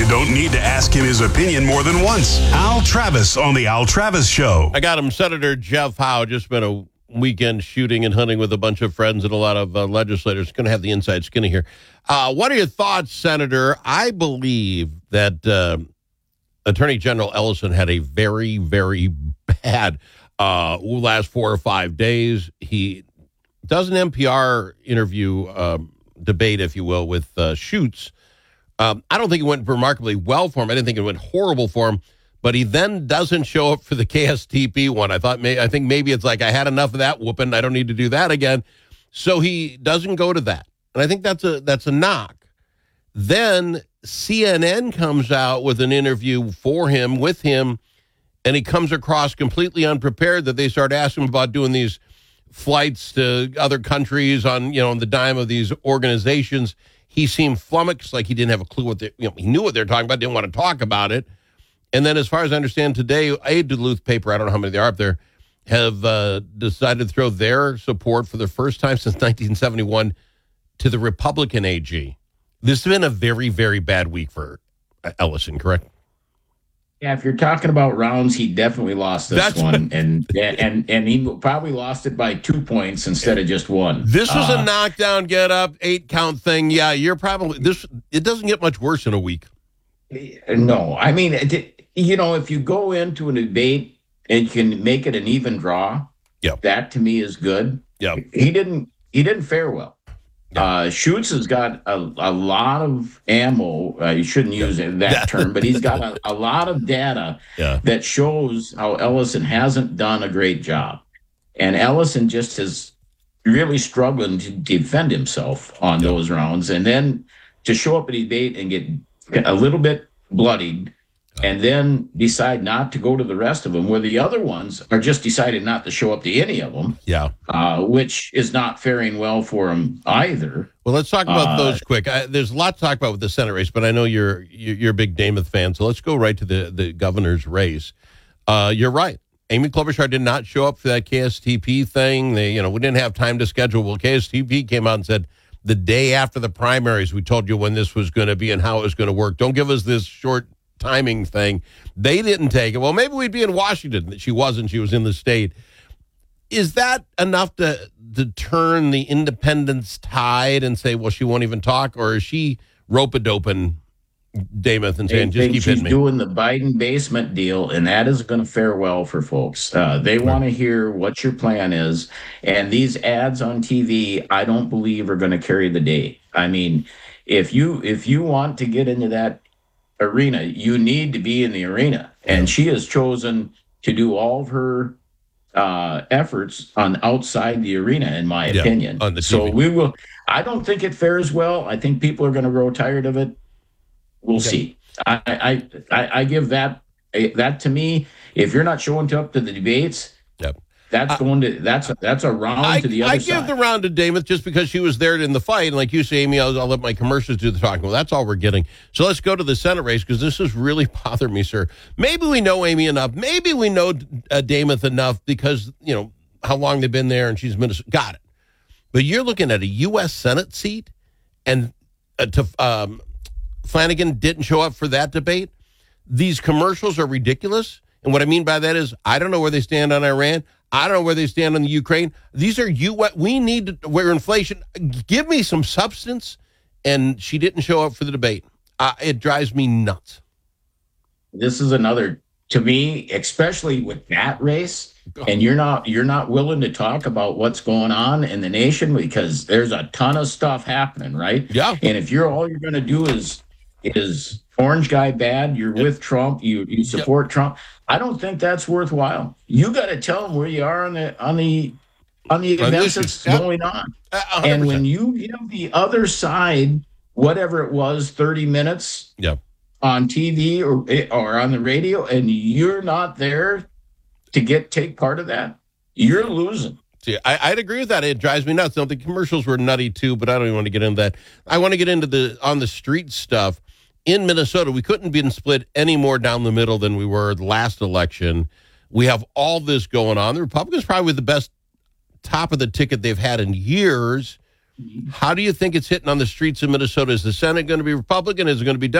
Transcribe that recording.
You don't need to ask him his opinion more than once. Al Travis on The Al Travis Show. I got him, Senator Jeff Howe. Just been a weekend shooting and hunting with a bunch of friends and a lot of legislators. Going to have the inside skinny here. What are your thoughts, Senator? I believe that Attorney General Ellison had a very, very bad last 4 or 5 days. He does an NPR interview, debate, if you will, with Schutz. I don't think it went remarkably well for him. I didn't think it went horrible for him. But he then doesn't show up for the KSTP one. I think maybe it's like, I had enough of that whooping. I don't need to do that again. So he doesn't go to that. And I think that's a knock. Then CNN comes out with an interview with him, and he comes across completely unprepared, that they start asking him about doing these flights to other countries on the dime of these organizations. He seemed flummoxed, like he didn't have a clue what he knew what they're talking about, didn't want to talk about it. And then, as far as I understand today, a Duluth paper, I don't know how many there are up there, have decided to throw their support for the first time since 1971 to the Republican AG. This has been a very, very bad week for Ellison, correct? Yeah, if you're talking about rounds, he definitely lost this one, and he probably lost it by 2 points instead of just one. This was a knockdown, get up, 8-count thing. Yeah, you're probably this. It doesn't get much worse in a week. No, I mean, if you go into a debate and can make it an even draw, that to me is good. Yeah, he didn't fare well. Schutz has got a lot of ammo. You shouldn't use that term, but he's got a lot of data that shows how Ellison hasn't done a great job. And Ellison just is really struggling to defend himself on those rounds. And then to show up at a debate and get a little bit bloodied and then decide not to go to the rest of them, where the other ones are just decided not to show up to any of them, which is not faring well for him either. Well, let's talk about those quick. There's a lot to talk about with the Senate race, but I know you're a big Namath fan, so let's go right to the governor's race. You're right. Amy Klobuchar did not show up for that KSTP thing. We didn't have time to schedule. Well, KSTP came out and said, the day after the primaries, we told you when this was going to be and how it was going to work. Don't give us this short timing thing. They didn't take it. Well, maybe we'd be in Washington. She wasn't. She was in the state. Is that enough to turn the independents tide and say, well, she won't even talk? Or is she rope-a-doping Namath and saying, just keep hitting me? She's doing the Biden basement deal, and that is going to fare well for folks. They want to hear what your plan is. And these ads on TV, I don't believe are going to carry the day. I mean, if you want to get into that arena, you need to be in the arena. And she has chosen to do all of her efforts on outside the arena, in my opinion. On the TV. So we will. I don't think it fares well. I think people are going to grow tired of it. We'll see. I give that to me. If you're not showing up to the debates, that's a round to the other side. I give the round to Namath just because she was there in the fight, and like you say, Amy, I'll let my commercials do the talking. Well, that's all we're getting. So let's go to the Senate race, because this has really bothered me, sir. Maybe we know Amy enough. Maybe we know Namath enough because how long they've been there, and she's Minnesota. Got it. But you're looking at a U.S. Senate seat, and Flanagan didn't show up for that debate. These commercials are ridiculous. And what I mean by that is, I don't know where they stand on Iran. I don't know where they stand on the Ukraine. These are we need to, where inflation, give me some substance. And she didn't show up for the debate. It drives me nuts. This is another, to me, especially with that race, and you're not willing to talk about what's going on in the nation, because there's a ton of stuff happening, right? Yeah. And if all you're going to do is orange guy bad, you're with Trump, you support Trump, I don't think that's worthwhile. You got to tell them where you are on the events that's going on. 100%. And when you give the other side, whatever it was, 30 minutes on TV or on the radio, and you're not there to take part of that, you're losing. See, I'd agree with that. It drives me nuts. Now, the commercials were nutty too, but I don't even want to get into that. I want to get into the on the street stuff. In Minnesota, we couldn't be split any more down the middle than we were the last election. We have all this going on. The Republicans probably the best top of the ticket they've had in years. How do you think it's hitting on the streets of Minnesota? Is the Senate going to be Republican? Is it going to be Democrat?